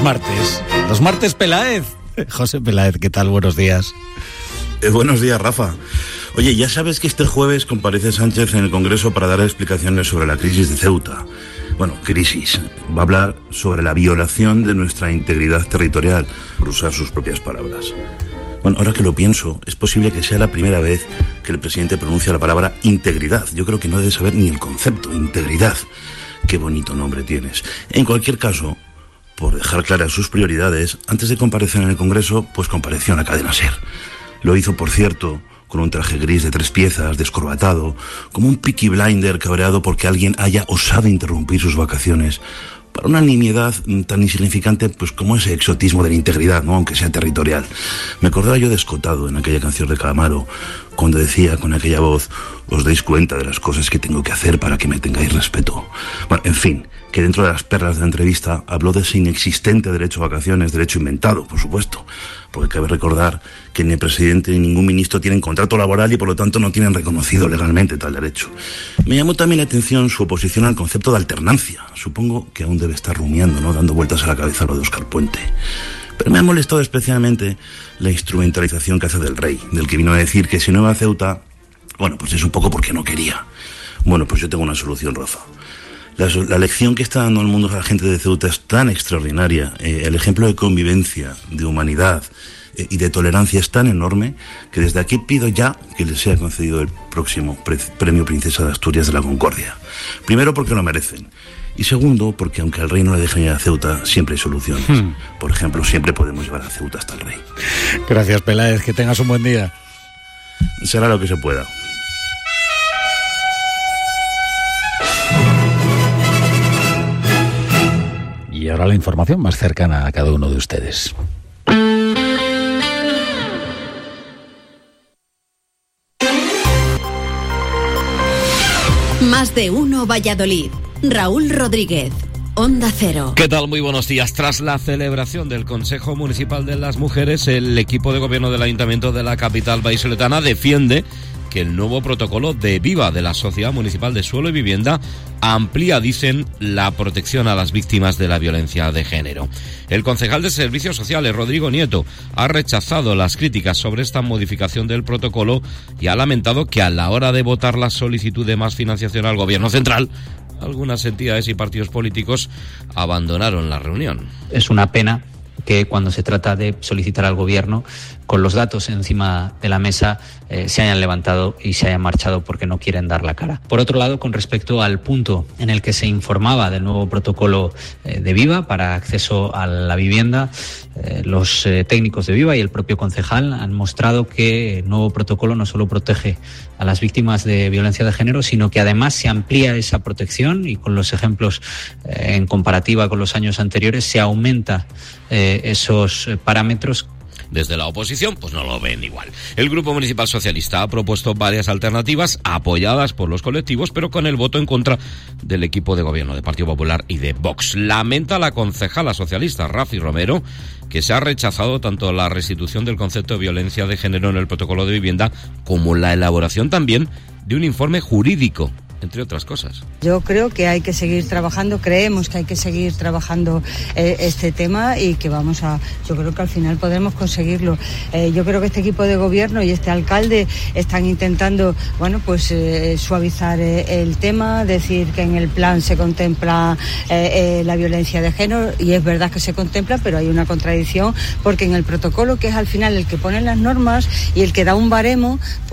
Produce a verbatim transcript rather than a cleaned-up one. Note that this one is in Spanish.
Los martes, los martes Peláez. José Peláez, ¿qué tal? Buenos días. Eh, buenos días, Rafa. Oye, ya sabes que este jueves comparece Sánchez en el Congreso para dar explicaciones sobre la crisis de Ceuta. Bueno, crisis. Va a hablar sobre la violación de nuestra integridad territorial, por usar sus propias palabras. Bueno, ahora que lo pienso, es posible que sea la primera vez que el presidente pronuncia la palabra integridad. Yo creo que no debe saber ni el concepto, integridad. Qué bonito nombre tienes. En cualquier caso, por dejar claras sus prioridades, antes de comparecer en el Congreso, pues compareció en la cadena SER. Lo hizo, por cierto, con un traje gris de tres piezas, descorbatado, como un Peaky Blinder cabreado porque alguien haya osado interrumpir sus vacaciones para una nimiedad tan insignificante pues como ese exotismo de la integridad, ¿no? Aunque sea territorial. Me acordaba yo de Escotado en aquella canción de Calamaro, cuando decía con aquella voz: os dais cuenta de las cosas que tengo que hacer para que me tengáis respeto. Bueno, en fin, que dentro de las perlas de la entrevista habló de ese inexistente derecho a vacaciones, derecho inventado, por supuesto, porque cabe recordar que ni el presidente ni ningún ministro tienen contrato laboral y por lo tanto no tienen reconocido legalmente tal derecho. Me llamó también la atención su oposición al concepto de alternancia. Supongo que aún debe estar rumiando, ¿no?, dando vueltas a la cabeza lo de Óscar Puente. Pero me ha molestado especialmente la instrumentalización que hace del rey, del que vino a decir que si no iba a Ceuta, bueno, pues es un poco porque no quería. Bueno, pues yo tengo una solución, Rafa. La, la lección que está dando al mundo a la gente de Ceuta es tan extraordinaria, eh, el ejemplo de convivencia, de humanidad eh, y de tolerancia es tan enorme que desde aquí pido ya que les sea concedido el próximo pre- premio Princesa de Asturias de la Concordia. Primero porque lo merecen. Y segundo, porque aunque al rey no le dejen ir a Ceuta, siempre hay soluciones. Hmm. Por ejemplo, siempre podemos llevar a Ceuta hasta el rey. Gracias, Peláez. Que tengas un buen día. Será lo que se pueda. Y ahora la información más cercana a cada uno de ustedes. Más de uno Valladolid. Raúl Rodríguez, Onda Cero. ¿Qué tal? Muy buenos días. Tras la celebración del Consejo Municipal de las Mujeres, el equipo de gobierno del Ayuntamiento de la capital vallisoletana defiende que el nuevo protocolo de Viva de la Sociedad Municipal de Suelo y Vivienda amplía, dicen, la protección a las víctimas de la violencia de género. El concejal de Servicios Sociales, Rodrigo Nieto, ha rechazado las críticas sobre esta modificación del protocolo y ha lamentado que a la hora de votar la solicitud de más financiación al Gobierno central, algunas entidades y partidos políticos abandonaron la reunión. Es una pena que cuando se trata de solicitar al Gobierno, con los datos encima de la mesa, eh, se hayan levantado y se hayan marchado porque no quieren dar la cara. Por otro lado, con respecto al punto en el que se informaba del nuevo protocolo eh, de Viva para acceso a la vivienda, eh, los eh, técnicos de Viva y el propio concejal han mostrado que el nuevo protocolo no solo protege a las víctimas de violencia de género, sino que además se amplía esa protección y con los ejemplos eh, en comparativa con los años anteriores se aumenta eh, esos eh, parámetros. Desde la oposición, pues no lo ven igual. El Grupo Municipal Socialista ha propuesto varias alternativas apoyadas por los colectivos, pero con el voto en contra del equipo de gobierno de Partido Popular y de Vox. Lamenta la concejala socialista Rafi Romero que se ha rechazado tanto la restitución del concepto de violencia de género en el protocolo de vivienda como la elaboración también de un informe jurídico, entre otras cosas. Yo creo que hay que seguir trabajando, creemos que hay que seguir trabajando eh, este tema y que vamos a, yo creo que al final podremos conseguirlo. Eh, yo creo que este equipo de gobierno y este alcalde están intentando, bueno, pues eh, suavizar eh, el tema, decir que en el plan se contempla eh, eh, la violencia de género y es verdad que se contempla, pero hay una contradicción porque en el protocolo, que es al final el que pone las normas y el que da un baremo, pues